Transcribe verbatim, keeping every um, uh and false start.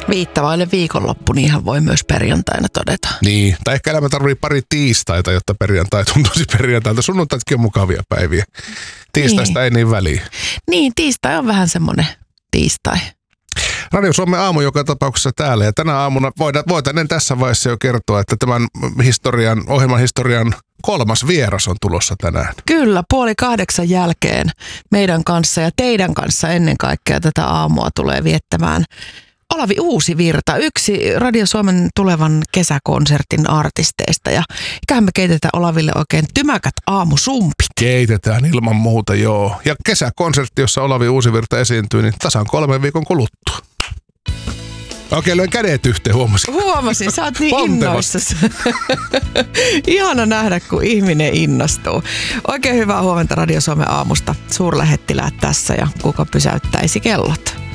Viittä vaille viikonloppu, niinhän voi myös perjantaina todeta. Niin, tai ehkä elämä tarvii pari tiistaita, jotta perjantai tuntuisi perjantailta. Sunnuntaitkin on mukavia päiviä. Tiistaista niin. Ei niin väliä. Niin, tiistai on vähän semmoinen tiistai. Radio Suomen aamu joka tapauksessa täällä, ja tänä aamuna voitaneen tässä vaiheessa jo kertoa, että tämän historian, ohjelman historian kolmas vieras on tulossa tänään. Kyllä, puoli kahdeksan jälkeen meidän kanssa ja teidän kanssa ennen kaikkea tätä aamua tulee viettämään Olavi Uusivirta, yksi Radio Suomen tulevan kesäkonsertin artisteista. Ja eiköhän me keitetään Olaville oikein tymäkät aamusumpit. Keitetään ilman muuta, joo. Ja kesäkonsertti, jossa Olavi Uusivirta esiintyy, niin tasan kolmen viikon kuluttua. Okei, löin kädet yhteen, huomasin. Huomasin, sä oot niin innoissasi. Ihana nähdä, kun ihminen innostuu. Oikein hyvää huomenta Radio Suomen aamusta. Suurlähettiläät tässä ja kuka pysäyttäisi kellot.